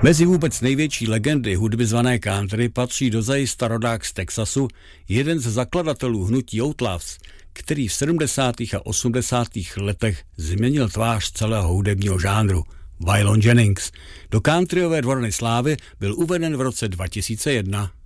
Mezi vůbec největší legendy hudby zvané country patří dozajista rodák z Texasu, jeden z zakladatelů hnutí Outlaws, který v 70. a 80. letech změnil tvář celého hudebního žánru. Waylon Jennings do countryové dvorny slávy byl uveden v roce 2001.